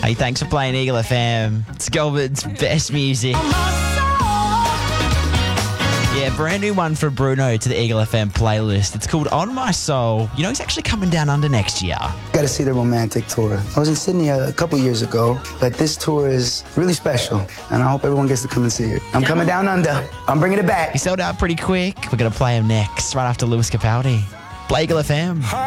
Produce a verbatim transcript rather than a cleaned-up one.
Hey, thanks for playing Eagle F M. It's Goulburn's best music. Yeah, brand new one for Bruno to the Eagle F M playlist. It's called On My Soul. You know, he's actually coming down under next year. Got to see the Romantic tour. I was in Sydney a, a couple years ago, but this tour is really special, and I hope everyone gets to come and see it. I'm coming down under. I'm bringing it back. He sold out pretty quick. We're going to play him next, right after Lewis Capaldi. Play Eagle F M.